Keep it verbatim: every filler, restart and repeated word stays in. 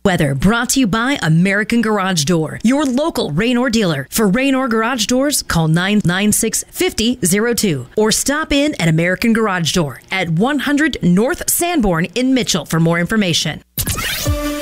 Weather brought to you by American Garage Door, your local Raynor dealer. For Raynor Garage Doors, call nine nine six, five zero zero two or stop in at American Garage Door at one hundred North Sanborn in Mitchell for more information.